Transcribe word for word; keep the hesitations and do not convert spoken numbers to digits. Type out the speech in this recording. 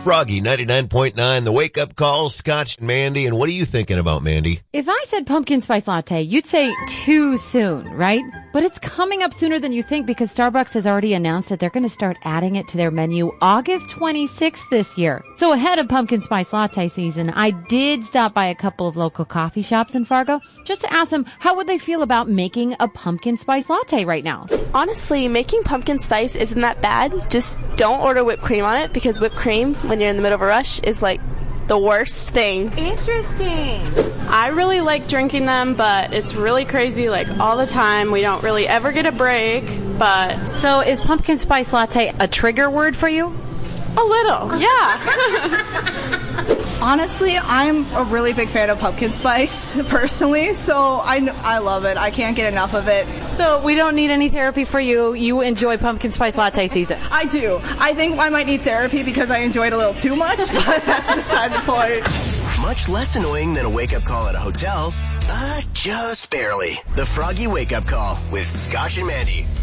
Froggy ninety-nine point nine, the Wake Up Call, Scotch and Mandy. And what are you thinking about, Mandy? If I said pumpkin spice latte, you'd say too soon, right? But it's coming up sooner than you think because Starbucks has already announced that they're going to start adding it to their menu August twenty-sixth this year. So ahead of pumpkin spice latte season, I did stop by a couple of local coffee shops in Fargo just to ask them how would they feel about making a pumpkin spice latte right now. Honestly, making pumpkin spice isn't that bad. Just don't order whipped cream on it because whipped cream, when you're in the middle of a rush, is like the worst thing. Interesting. I really like drinking them, but it's really crazy, like all the time. We don't really ever get a break, but... So is pumpkin spice latte a trigger word for you? A little, yeah. Honestly, I'm a really big fan of pumpkin spice, personally, so I, I love it. I can't get enough of it. So we don't need any therapy for you. You enjoy pumpkin spice latte season. I do. I think I might need therapy because I enjoy it a little too much, but that's beside the point. Much less annoying than a wake-up call at a hotel. Uh, just barely. The Froggy Wake-Up Call with Scotch and Mandy.